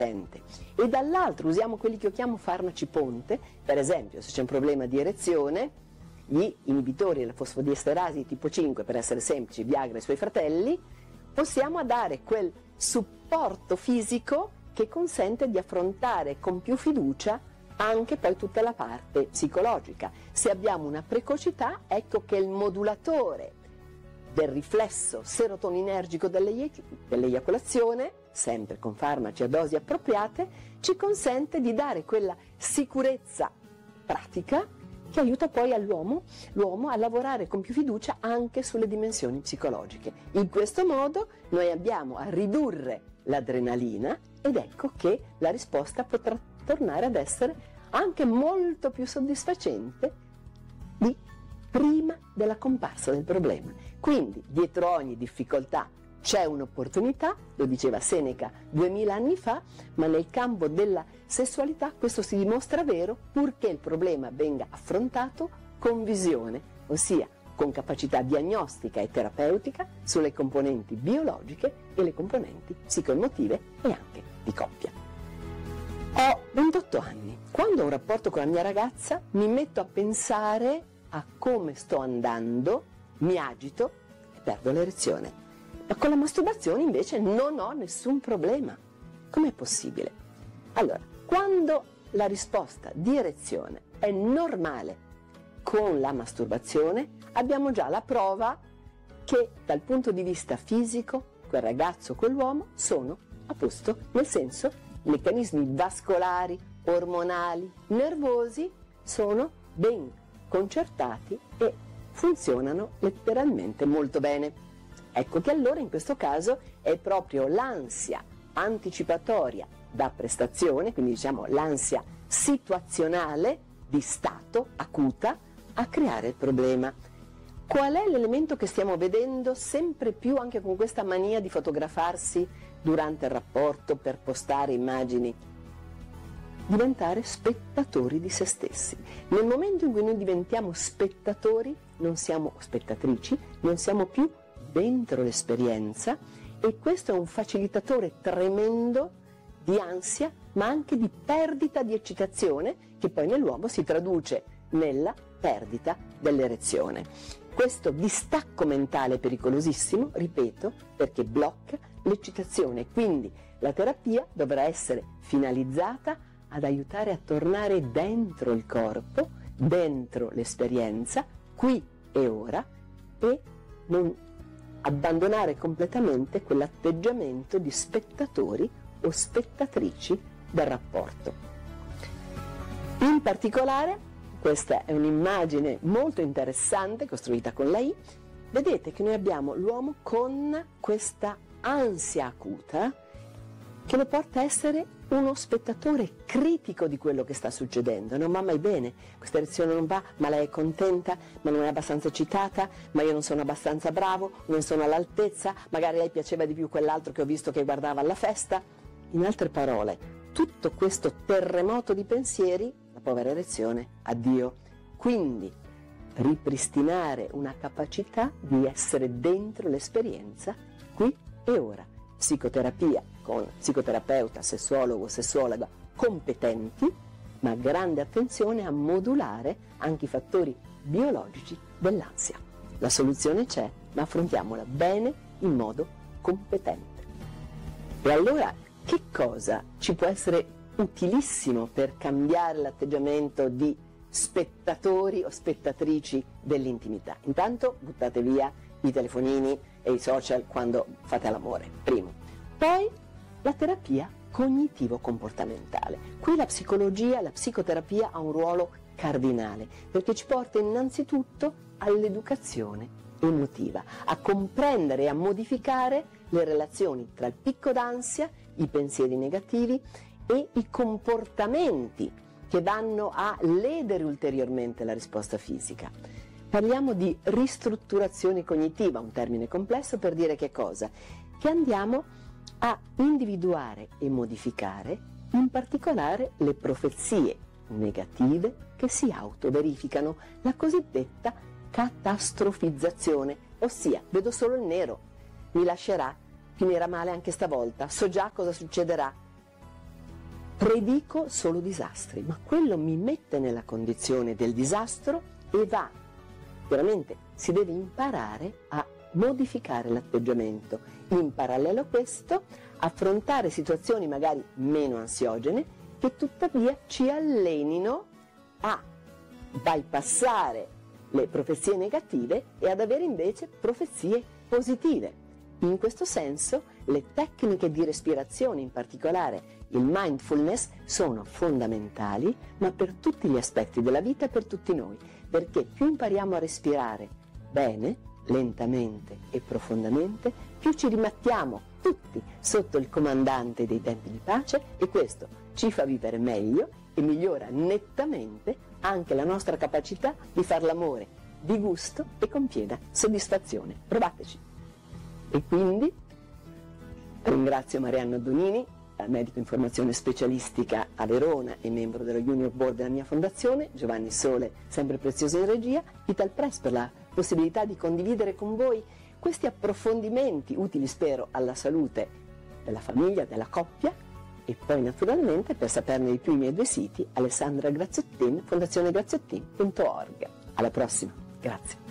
e dall'altro usiamo quelli che io chiamo farmaci ponte. Per esempio, se c'è un problema di erezione, gli inibitori della fosfodiesterasi tipo 5, per essere semplici, Viagra e i suoi fratelli, possiamo dare quel supporto fisico che consente di affrontare con più fiducia anche poi tutta la parte psicologica. Se abbiamo una precocità, ecco che il modulatore del riflesso serotoninergico dell'eiaculazione, sempre con farmaci a dosi appropriate, ci consente di dare quella sicurezza pratica che aiuta poi l'uomo a lavorare con più fiducia anche sulle dimensioni psicologiche. In questo modo noi andiamo a ridurre l'adrenalina ed ecco che la risposta potrà tornare ad essere anche molto più soddisfacente di prima della comparsa del problema. Quindi dietro ogni difficoltà c'è un'opportunità, lo diceva Seneca 2000 anni fa, ma nel campo della sessualità questo si dimostra vero purché il problema venga affrontato con visione, ossia con capacità diagnostica e terapeutica sulle componenti biologiche e le componenti psicoemotive e anche di coppia. Ho 28 anni. Quando ho un rapporto con la mia ragazza mi metto a pensare a come sto andando, mi agito e perdo l'erezione. Ma con la masturbazione invece non ho nessun problema. Com'è possibile? Allora, quando la risposta di erezione è normale con la masturbazione, abbiamo già la prova che dal punto di vista fisico quel ragazzo o quell'uomo sono a posto, nel senso i meccanismi vascolari, ormonali, nervosi sono ben concertati e funzionano letteralmente molto bene. Ecco che allora in questo caso è proprio l'ansia anticipatoria da prestazione, quindi diciamo l'ansia situazionale di stato acuta a creare il problema. Qual è l'elemento che stiamo vedendo sempre più anche con questa mania di fotografarsi durante il rapporto per postare immagini? Diventare spettatori di se stessi. Nel momento in cui noi diventiamo spettatori, non siamo spettatrici, non siamo più dentro l'esperienza e questo è un facilitatore tremendo di ansia ma anche di perdita di eccitazione che poi nell'uomo si traduce nella perdita dell'erezione. Questo distacco mentale è pericolosissimo, ripeto, perché blocca l'eccitazione, quindi la terapia dovrà essere finalizzata ad aiutare a tornare dentro il corpo, dentro l'esperienza, qui e ora, e non abbandonare completamente quell'atteggiamento di spettatori o spettatrici del rapporto. In particolare, questa è un'immagine molto interessante costruita con lei, vedete che noi abbiamo l'uomo con questa ansia acuta che lo porta a essere uno spettatore critico di quello che sta succedendo. No, mamma è bene, questa erezione non va, ma lei è contenta, ma non è abbastanza eccitata, ma io non sono abbastanza bravo, non sono all'altezza, magari lei piaceva di più quell'altro che ho visto che guardava alla festa. In altre parole, tutto questo terremoto di pensieri, la povera erezione, addio. Quindi ripristinare una capacità di essere dentro l'esperienza qui e ora. Psicoterapia con psicoterapeuta, sessuologo, sessuologa competenti, ma grande attenzione a modulare anche i fattori biologici dell'ansia. La soluzione c'è, ma affrontiamola bene in modo competente. E allora, che cosa ci può essere utilissimo per cambiare l'atteggiamento di spettatori o spettatrici dell'intimità? Intanto buttate via i telefonini e i social quando fate l'amore, primo. Poi la terapia cognitivo-comportamentale. Qui la psicologia, la psicoterapia ha un ruolo cardinale, perché ci porta innanzitutto all'educazione emotiva, a comprendere e a modificare le relazioni tra il picco d'ansia, i pensieri negativi e i comportamenti che vanno a ledere ulteriormente la risposta fisica. Parliamo di ristrutturazione cognitiva, un termine complesso per dire che cosa? Che andiamo a individuare e modificare in particolare le profezie negative che si autoverificano, la cosiddetta catastrofizzazione, ossia vedo solo il nero, mi lascerà, finirà male anche stavolta, so già cosa succederà. predico solo disastri, ma quello mi mette nella condizione del disastro e veramente si deve imparare a modificare l'atteggiamento. In parallelo a questo, affrontare situazioni magari meno ansiogene che tuttavia ci allenino a bypassare le profezie negative e ad avere invece profezie positive. In questo senso le tecniche di respirazione, in particolare il mindfulness, sono fondamentali, ma per tutti gli aspetti della vita e per tutti noi, perché più impariamo a respirare bene, lentamente e profondamente, più ci rimettiamo tutti sotto il comandante dei tempi di pace, e questo ci fa vivere meglio e migliora nettamente anche la nostra capacità di far l'amore di gusto e con piena soddisfazione. Provateci! E quindi ringrazio Marianna Donini, medico in formazione specialistica a Verona e membro dello Junior Board della mia fondazione, Giovanni Sole, sempre prezioso in regia, Italpress per la possibilità di condividere con voi questi approfondimenti utili, spero, alla salute della famiglia, della coppia, e poi naturalmente, per saperne di più, i miei due siti, Alessandra Graziottin, fondazionegraziotin.org. Alla prossima, grazie.